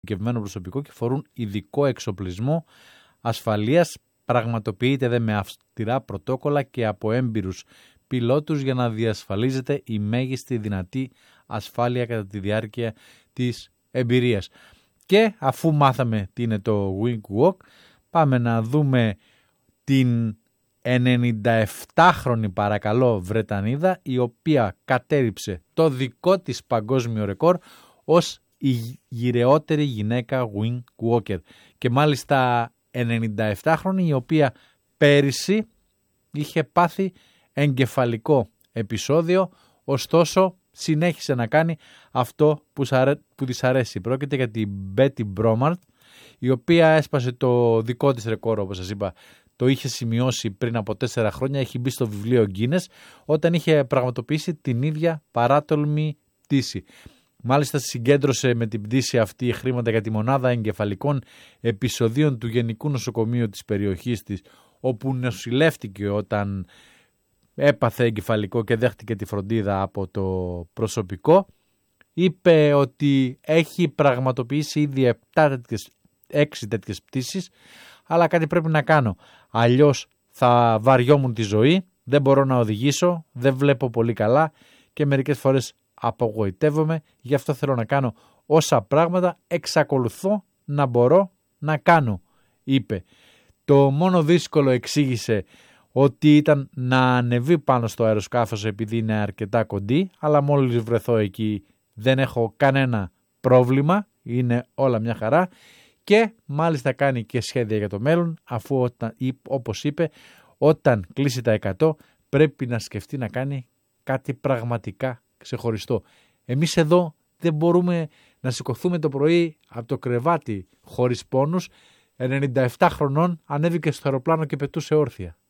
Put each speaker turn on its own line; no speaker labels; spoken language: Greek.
ειδικευμένο προσωπικό και φορούν ειδικό εξοπλισμό ασφαλείας. Πραγματοποιείται δε με αυστηρά πρωτόκολλα και από έμπειρους πιλότους για να διασφαλίζεται η μέγιστη δυνατή ασφάλεια κατά τη διάρκεια της εμπειρίας. Και αφού μάθαμε τι είναι το Wing Walk, πάμε να δούμε την 97χρονη παρακαλώ Βρετανίδα, η οποία κατέριψε το δικό της παγκόσμιο ρεκόρ ως η γυρεότερη γυναίκα Wing Walker. Και μάλιστα 97χρονη, η οποία πέρυσι είχε πάθει εγκεφαλικό επεισόδιο, ωστόσο συνέχισε να κάνει αυτό που της αρέσει. Πρόκειται για την Betty Bromart, η οποία έσπασε το δικό της ρεκόρ, όπως σας είπα. Το είχε σημειώσει πριν από 4 χρόνια, έχει μπει στο βιβλίο Guinness όταν είχε πραγματοποιήσει την ίδια παράτολμη πτήση. Μάλιστα συγκέντρωσε με την πτήση αυτή χρήματα για τη μονάδα εγκεφαλικών επεισοδίων του Γενικού Νοσοκομείου της περιοχής της, όπου νοσηλεύτηκε όταν έπαθε εγκεφαλικό και δέχτηκε τη φροντίδα από το προσωπικό. Είπε ότι έχει πραγματοποιήσει ήδη 6 τέτοιες πτήσεις, αλλά κάτι πρέπει να κάνω. Αλλιώς θα βαριόμουν τη ζωή, δεν μπορώ να οδηγήσω, δεν βλέπω πολύ καλά και μερικές φορές απογοητεύομαι, γι' αυτό θέλω να κάνω όσα πράγματα εξακολουθώ να μπορώ να κάνω, είπε. Το μόνο δύσκολο, εξήγησε, ότι ήταν να ανεβεί πάνω στο αεροσκάφος επειδή είναι αρκετά κοντή, αλλά μόλις βρεθώ εκεί δεν έχω κανένα πρόβλημα, είναι όλα μια χαρά. Και μάλιστα κάνει και σχέδια για το μέλλον, αφού όπως είπε, όταν κλείσει τα 100 πρέπει να σκεφτεί να κάνει κάτι πραγματικά ξεχωριστό. Εμείς εδώ δεν μπορούμε να σηκωθούμε το πρωί από το κρεβάτι χωρίς πόνους. 97 χρονών ανέβηκε στο αεροπλάνο και πετούσε όρθια.